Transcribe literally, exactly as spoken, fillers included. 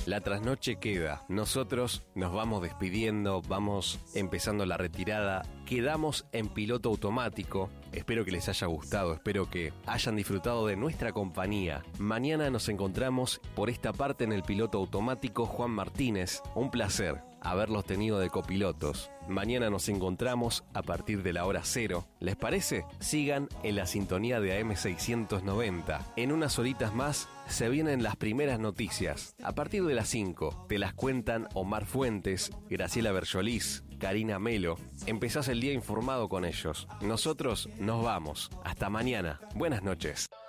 La trasnoche queda. Nosotros nos vamos despidiendo, vamos empezando la retirada. Quedamos en piloto automático. Espero que les haya gustado, espero que hayan disfrutado de nuestra compañía. Mañana nos encontramos por esta parte en el piloto automático Juan Martínez. Un placer haberlos tenido de copilotos. Mañana nos encontramos a partir de la hora cero. ¿Les parece? Sigan en la sintonía de A M seiscientos noventa. En unas horitas más se vienen las primeras noticias. A partir de las cinco te las cuentan Omar Fuentes, Graciela Berjolís, Karina Melo. Empezás el día informado con ellos. Nosotros nos vamos. Hasta mañana. Buenas noches.